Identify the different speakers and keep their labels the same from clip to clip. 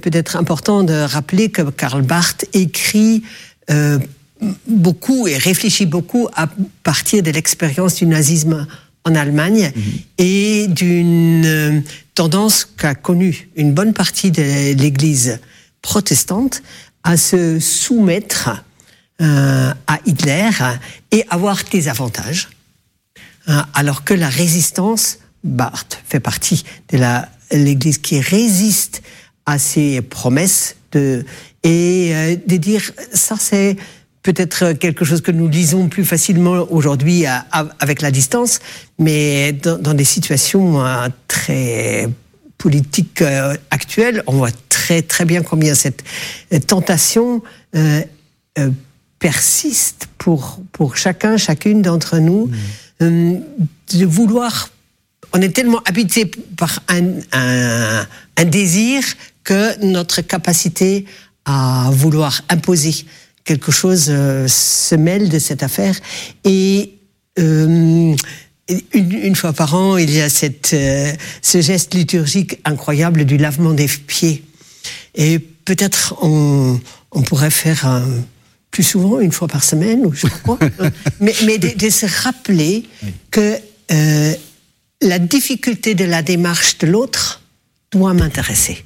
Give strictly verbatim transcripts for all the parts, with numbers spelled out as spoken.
Speaker 1: peut-être important de rappeler que Karl Barth écrit euh, beaucoup et réfléchit beaucoup à partir de l'expérience du nazisme en Allemagne mmh. et d'une euh, tendance qu'a connue une bonne partie de l'Église protestante à se soumettre euh, à Hitler et avoir des avantages, euh, alors que la résistance, Barth fait partie de la, l'Église qui résiste à ces promesses de, et euh, de dire ça c'est peut-être quelque chose que nous lisons plus facilement aujourd'hui à, à, avec la distance, mais dans, dans des situations euh, très politiques euh, actuelles, on voit très très bien combien cette tentation euh, euh, persiste pour, pour chacun, chacune d'entre nous, mmh. euh, de vouloir... On est tellement habité par un, un, un désir que notre capacité à vouloir imposer quelque chose euh, se mêle de cette affaire. Et euh, une, une fois par an, il y a cette, euh, ce geste liturgique incroyable du lavement des pieds. Et peut-être on, on pourrait faire un, plus souvent, une fois par semaine, ou je crois, mais, mais de, de se rappeler oui. que euh, la difficulté de la démarche de l'autre doit m'intéresser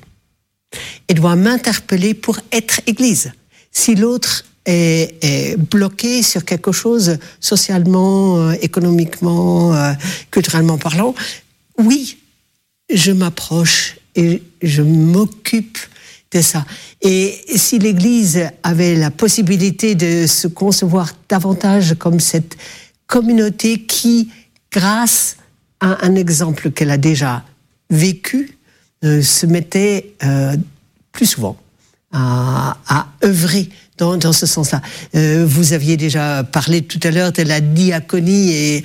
Speaker 1: et doit m'interpeller pour être Église. Si l'autre est, est bloqué sur quelque chose socialement, euh, économiquement, euh, culturellement parlant, oui, je m'approche et je m'occupe de ça. Et si l'Église avait la possibilité de se concevoir davantage comme cette communauté qui, grâce à un exemple qu'elle a déjà vécu, euh, se mettait euh, plus souvent à, à œuvrer dans, dans ce sens-là. Euh, vous aviez déjà parlé tout à l'heure de la diaconie et...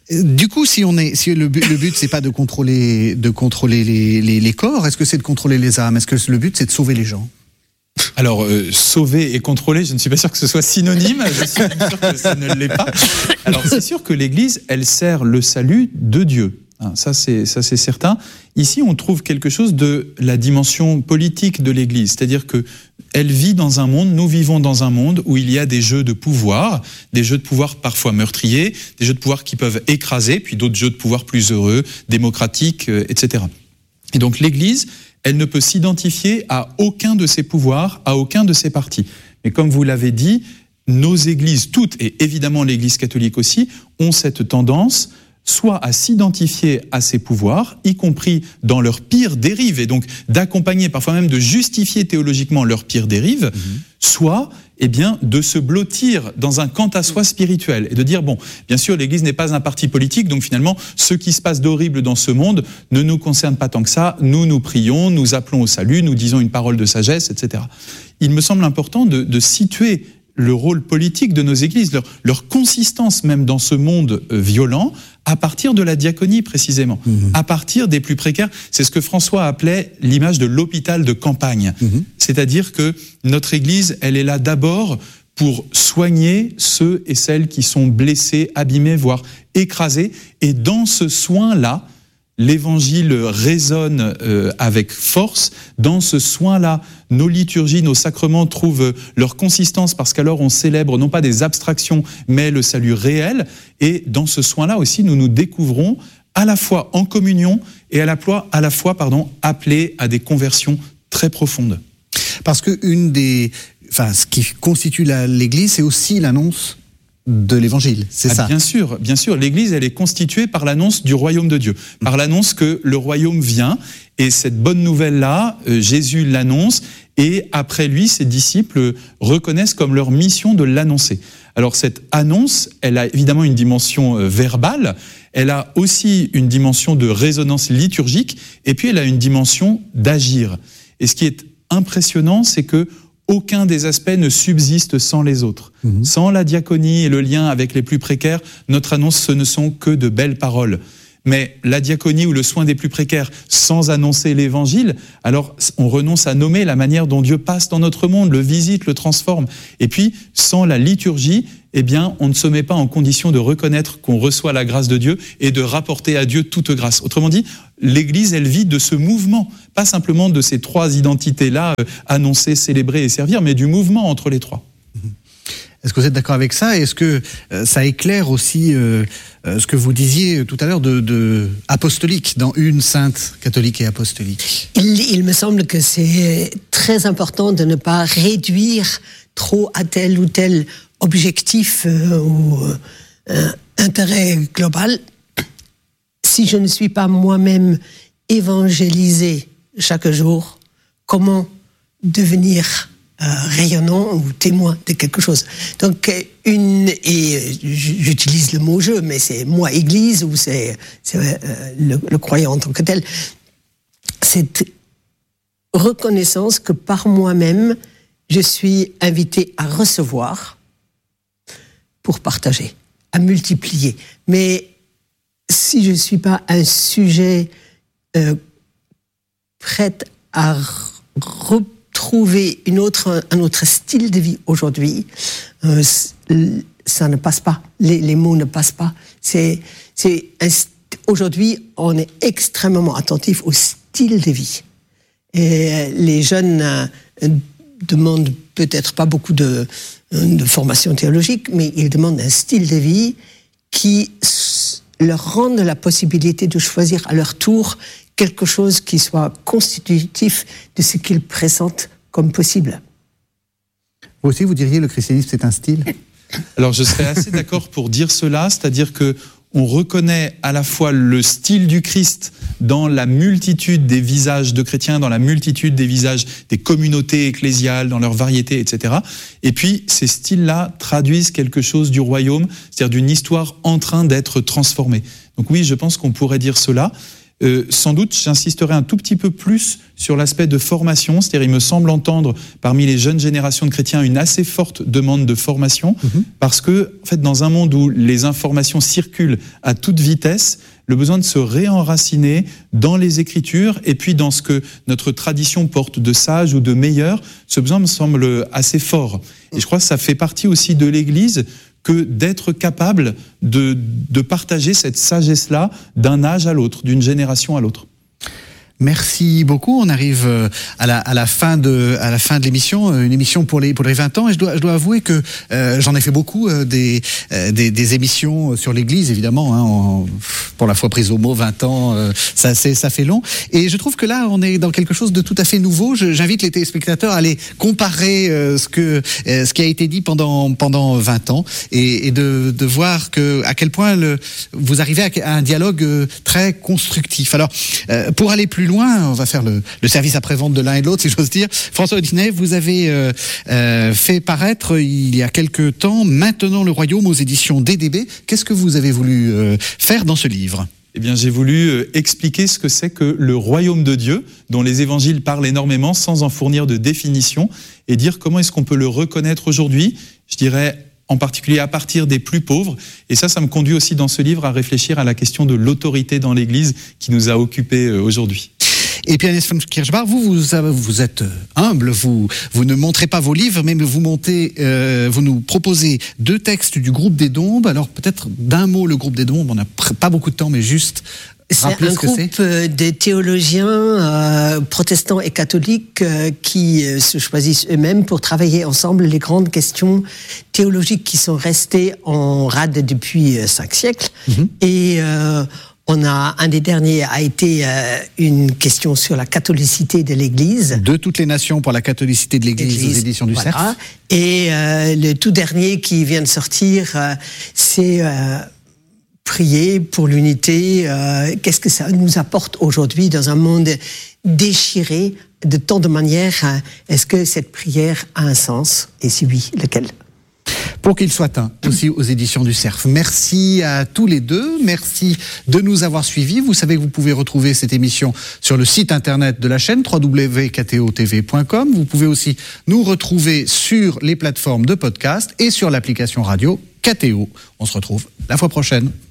Speaker 2: Du coup, si on est, si le but, le but c'est pas de contrôler, de contrôler les, les, les corps, est-ce que c'est de contrôler les âmes ? Est-ce que le but c'est de sauver les gens ?
Speaker 3: Alors, euh, sauver et contrôler, je ne suis pas sûr que ce soit synonyme, je suis même sûr que ça ne l'est pas. Alors, c'est sûr que l'Église, elle sert le salut de Dieu. Hein, ça, c'est, ça, c'est certain. Ici, on trouve quelque chose de la dimension politique de l'Église, c'est-à-dire que elle vit dans un monde, nous vivons dans un monde où il y a des jeux de pouvoir, des jeux de pouvoir parfois meurtriers, des jeux de pouvoir qui peuvent écraser, puis d'autres jeux de pouvoir plus heureux, démocratiques, euh, et cetera. Et donc, l'Église, elle ne peut s'identifier à aucun de ces pouvoirs, à aucun de ces partis. Mais comme vous l'avez dit, nos églises, toutes, et évidemment l'Église catholique aussi, ont cette tendance soit à s'identifier à ces pouvoirs, y compris dans leurs pires dérives, et donc d'accompagner, parfois même de justifier théologiquement leurs pires dérives, mmh. soit eh bien, de se blottir dans un quant à soi spirituel, et de dire, bon, bien sûr, l'Église n'est pas un parti politique, donc finalement, ce qui se passe d'horrible dans ce monde ne nous concerne pas tant que ça, nous nous prions, nous appelons au salut, nous disons une parole de sagesse, et cetera. Il me semble important de, de situer le rôle politique de nos églises, leur, leur consistance même dans ce monde euh, violent, à partir de la diaconie précisément, mmh. à partir des plus précaires. C'est ce que François appelait l'image de l'hôpital de campagne. Mmh. C'est-à-dire que notre église, elle est là d'abord pour soigner ceux et celles qui sont blessés, abîmés, voire écrasés. Et dans ce soin-là, l'Évangile résonne euh, avec force. Dans ce soin-là, nos liturgies, nos sacrements trouvent leur consistance parce qu'alors on célèbre non pas des abstractions, mais le salut réel. Et dans ce soin-là aussi, nous nous découvrons à la fois en communion et à la fois, à la fois pardon, appelés à des conversions très profondes.
Speaker 2: Parce que une des, enfin, ce qui constitue la, l'Église, c'est aussi l'annonce de l'Évangile, c'est ah, ça.
Speaker 3: Bien sûr, bien sûr. L'Église, elle est constituée par l'annonce du royaume de Dieu, par l'annonce que le royaume vient. Et cette bonne nouvelle-là, euh, Jésus l'annonce, et après lui, ses disciples reconnaissent comme leur mission de l'annoncer. Alors cette annonce, elle a évidemment une dimension euh, verbale, elle a aussi une dimension de résonance liturgique, et puis elle a une dimension d'agir. Et ce qui est impressionnant, c'est que aucun des aspects ne subsiste sans les autres. Mmh. Sans la diaconie et le lien avec les plus précaires, notre annonce, ce ne sont que de belles paroles. Mais la diaconie ou le soin des plus précaires, sans annoncer l'évangile, alors on renonce à nommer la manière dont Dieu passe dans notre monde, le visite, le transforme. Et puis, sans la liturgie, eh bien, on ne se met pas en condition de reconnaître qu'on reçoit la grâce de Dieu et de rapporter à Dieu toute grâce. Autrement dit, l'Église, elle vit de ce mouvement, pas simplement de ces trois identités-là, euh, annoncer, célébrer et servir, mais du mouvement entre les trois.
Speaker 2: Est-ce que vous êtes d'accord avec ça? Est-ce que euh, ça éclaire aussi euh, euh, ce que vous disiez tout à l'heure de, de apostolique, dans une sainte catholique et apostolique?
Speaker 1: il, il me semble que c'est très important de ne pas réduire trop à tel ou tel objectif euh, ou euh, intérêt global. Si je ne suis pas moi-même évangélisé chaque jour, comment devenir euh, rayonnant ou témoin de quelque chose? Donc, une, et j'utilise le mot « je », mais c'est moi, Église, ou c'est, c'est euh, le, le croyant en tant que tel. Cette reconnaissance que par moi-même, je suis invité à recevoir pour partager, à multiplier. Mais si je ne suis pas un sujet euh, prêt à retrouver une autre, un autre style de vie aujourd'hui, euh, ça ne passe pas. Les, les mots ne passent pas. C'est, c'est un, aujourd'hui, on est extrêmement attentif au style de vie. Et les jeunes euh, demandent peut-être pas beaucoup de, de formation théologique, mais ils demandent un style de vie qui leur rende la possibilité de choisir à leur tour quelque chose qui soit constitutif de ce qu'ils pressentent comme possible.
Speaker 2: Vous aussi, vous diriez le christianisme, c'est un style?
Speaker 3: Alors, je serais assez d'accord pour dire cela, c'est-à-dire que on reconnaît à la fois le style du Christ dans la multitude des visages de chrétiens, dans la multitude des visages des communautés ecclésiales, dans leur variété, et cetera. Et puis, ces styles-là traduisent quelque chose du royaume, c'est-à-dire d'une histoire en train d'être transformée. Donc oui, je pense qu'on pourrait dire cela. Euh, sans doute, j'insisterai un tout petit peu plus sur l'aspect de formation, c'est-à-dire il me semble entendre parmi les jeunes générations de chrétiens une assez forte demande de formation, mmh. parce que, en fait, dans un monde où les informations circulent à toute vitesse, le besoin de se réenraciner dans les Écritures et puis dans ce que notre tradition porte de sage ou de meilleur, ce besoin me semble assez fort. Et je crois que ça fait partie aussi de l'Église que d'être capable de, de partager cette sagesse-là d'un âge à l'autre, d'une génération à l'autre.
Speaker 2: Merci beaucoup. On arrive à la, à la fin de, à la fin de l'émission, une émission pour les, pour les vingt ans. Et je dois, je dois avouer que euh, j'en ai fait beaucoup euh, des, euh, des, des émissions sur l'Église, évidemment. Hein, en, pour la fois prise au mot, vingt ans, euh, ça, c'est, ça fait long. Et je trouve que là, on est dans quelque chose de tout à fait nouveau. Je, j'invite les téléspectateurs à aller comparer euh, ce que, euh, ce qui a été dit pendant, pendant vingt ans et, et de, de voir que à quel point le, vous arrivez à, à un dialogue euh, très constructif. Alors, euh, pour aller plus loin, on va faire le, le service après-vente de l'un et de l'autre, si j'ose dire. François Audinet, vous avez euh, euh, fait paraître il y a quelque temps Maintenant le Royaume aux éditions D D B. Qu'est-ce que vous avez voulu euh, faire dans ce livre ?
Speaker 3: Eh bien, j'ai voulu euh, expliquer ce que c'est que le royaume de Dieu, dont les évangiles parlent énormément, sans en fournir de définition, et dire comment est-ce qu'on peut le reconnaître aujourd'hui, je dirais en particulier à partir des plus pauvres. Et ça, ça me conduit aussi dans ce livre à réfléchir à la question de l'autorité dans l'Église qui nous a occupés euh, aujourd'hui.
Speaker 2: Et puis Agnès von Kirchbach, vous, vous, vous êtes humble, vous, vous ne montrez pas vos livres, mais vous, montez, euh, vous nous proposez deux textes du groupe des Dombes. Alors peut-être d'un mot le groupe des Dombes, on n'a pas beaucoup de temps, mais juste
Speaker 1: c'est un groupe c'est. de théologiens euh, protestants et catholiques euh, qui euh, se choisissent eux-mêmes pour travailler ensemble les grandes questions théologiques qui sont restées en rade depuis euh, cinq siècles. Mm-hmm. Et euh, on a, un des derniers a été euh, une question sur la catholicité de l'Église.
Speaker 2: De toutes les nations pour la catholicité de l'Église, Église, aux éditions du
Speaker 1: voilà.
Speaker 2: Cerf.
Speaker 1: Et euh, le tout dernier qui vient de sortir, euh, c'est euh, prier pour l'unité. Euh, qu'est-ce que ça nous apporte aujourd'hui dans un monde déchiré de tant de manières? euh, Est-ce que cette prière a un sens? Et si oui, lequel?
Speaker 2: Pour qu'il soit un, aussi aux éditions du Cerf. Merci à tous les deux, merci de nous avoir suivis. Vous savez que vous pouvez retrouver cette émission sur le site internet de la chaîne w w w point k t o t v point com. Vous pouvez aussi nous retrouver sur les plateformes de podcast et sur l'application radio K T O. On se retrouve la fois prochaine.